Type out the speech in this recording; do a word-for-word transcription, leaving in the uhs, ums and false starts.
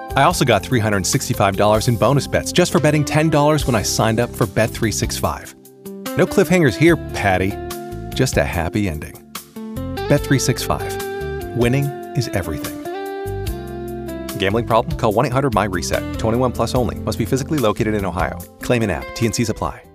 I also got three hundred sixty-five dollars in bonus bets just for betting ten dollars when I signed up for Bet three sixty-five. No cliffhangers here, Patty. Just a happy ending. Bet three sixty-five. Winning is everything. Gambling problem? Call one eight hundred M Y RESET. twenty-one plus only. Must be physically located in Ohio. Claim in app. T N Cs apply.